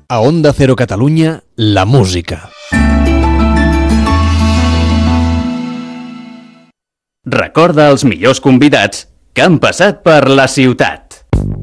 A Onda Cero Catalunya, la música. Recorda els millors convidats que han passat per la ciutat.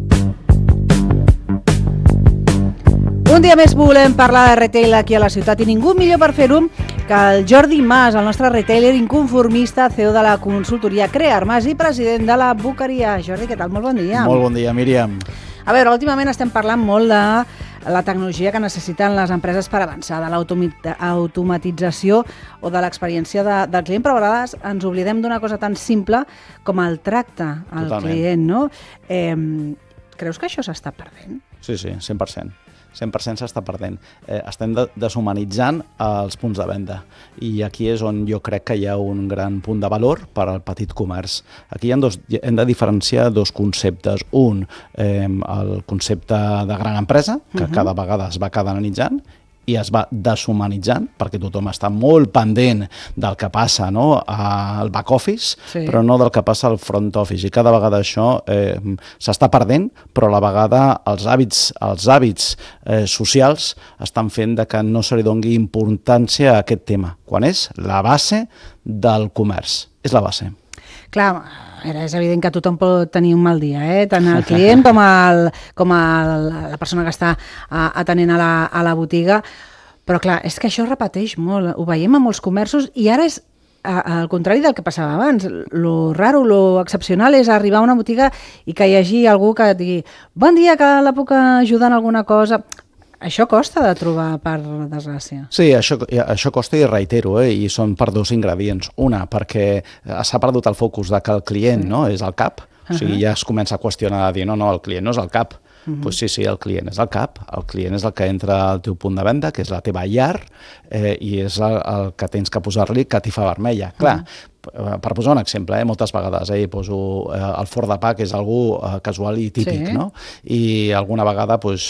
Un dia més volem parlar de retail aquí a la ciutat i ningú millor per fer-ho que el Jordi Mas, el nostre retailer inconformista, CEO de la consultoria Crear Mas i president de la Boqueria. Jordi, què tal? Molt bon dia. Molt bon dia, Míriam. A veure, últimament estem parlant molt de la tecnologia que necessiten les empreses per avançar, de l'automatització o de l'experiència del client, però a vegades ens oblidem d'una cosa tan simple com el tracte al client, no? Creus que això s'està perdent? Sí, 100%. 100% s'està perdent. Estem deshumanitzant els punts de venda i aquí és on jo crec que hi ha un gran punt de valor per al petit comerç. Aquí hem de diferenciar dos conceptes. Un, el concepte de gran empresa, que cada vegada es va catalanitzant i es va deshumanitzant, perquè tothom està molt pendent del que passa, no, al back office, però no del que passa al front office. I cada vegada això s'està perdent, però a la vegada els hàbits socials estan fent que no se li doni importància a aquest tema, quan és la base del comerç. És la base. Clar, és evident que tothom pot tenir un mal dia, tant el client com la persona que està atenent a la botiga, però clar, és que això es repeteix molt, ho veiem a molts comerços i ara és al contrari del que passava abans. Lo raro, lo excepcional és arribar a una botiga i que hi hagi algú que et digui bon dia, que la puc ajudar en alguna cosa. Això costa de trobar, per desgràcia. Sí, això costa i reitero, i són per dos ingredients. Una, perquè s'ha perdut el focus de que el client és el cap, o sigui, ja es comença a qüestionar, de dir, no, el client no és el cap. Doncs sí, el client és el cap, el client és el que entra al teu punt de venda, que és la teva llar, i és el que tens que posar-li catifa vermella. Clar, per posar un exemple, moltes vegades poso el forn de pa, que és algú casual i típic, no? I alguna vegada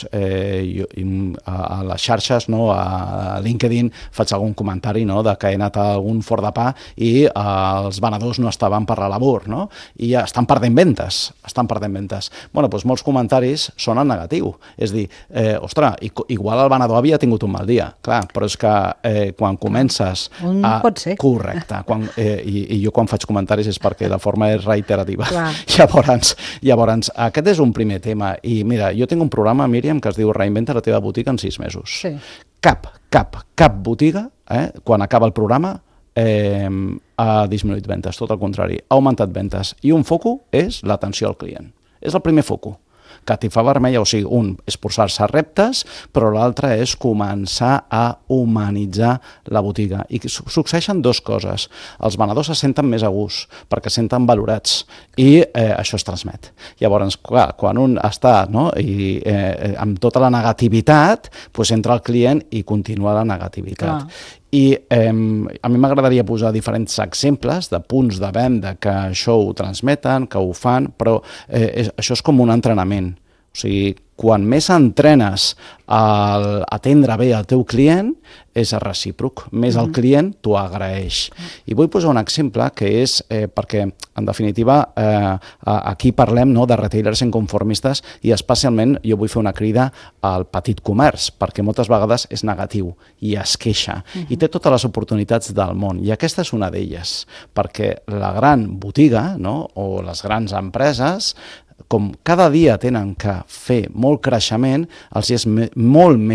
a les xarxes, a LinkedIn, faig algun comentari de que he anat a algun forn de pa i els venedors no estaven per la labor, no? I estan perdent ventes, Bueno, doncs molts comentaris són en negatiu, és dir, ostres, igual el venedor havia tingut un mal dia, clar, però és que quan comences a... Pot ser. Correcte, i jo quan faig comentaris és perquè la forma és reiterativa. Clar. Llavors, aquest és un primer tema. I mira, jo tinc un programa, Míriam, que es diu Reinventa la teva botiga en 6 mesos. Sí. Cap botiga, quan acaba el programa, ha disminuït ventes, tot el contrari. Ha augmentat ventes. I un foco és l'atenció al client. És el primer foco. Catifa vermella, o sigui, un és posar-se a reptes, però l'altre és començar a humanitzar la botiga. I succeeixen dues coses. Els venedors se senten més a gust, perquè se senten valorats, i això es transmet. Llavors, clar, quan un està amb tota la negativitat, doncs entra el client i continua la negativitat. Clar. I a mi m'agradaria posar diferents exemples de punts de venda que això ho transmeten, que ho fan, però això és com un entrenament. O sigui, quan més entrenes a atendre bé el teu client, és recíproc. Més el client t'ho agraeix. I vull posar un exemple que és perquè, en definitiva, aquí parlem de retailers inconformistes i especialment jo vull fer una crida al petit comerç, perquè moltes vegades és negatiu i es queixa. I té totes les oportunitats del món. I aquesta és una d'elles, perquè la gran botiga o les grans empreses, com cada dia tenen que fer molt creixement, els és molt més